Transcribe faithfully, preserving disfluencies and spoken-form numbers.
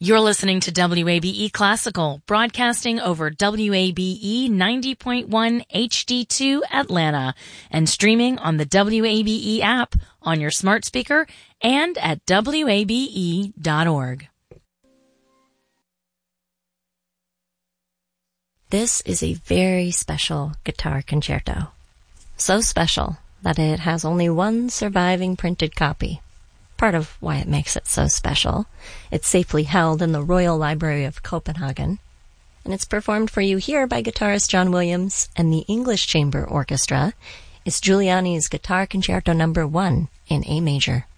You're listening to W A B E Classical, broadcasting over W A B E ninety point one H D two Atlanta and streaming on the W A B E app on your smart speaker and at W A B E dot org. This is a very special guitar concerto. So special that it has only one surviving printed copy. Part of why it makes it so special. It's safely held in the Royal Library of Copenhagen, and it's performed for you here by guitarist John Williams and the English Chamber Orchestra. It's Giuliani's Guitar Concerto Number One in A major.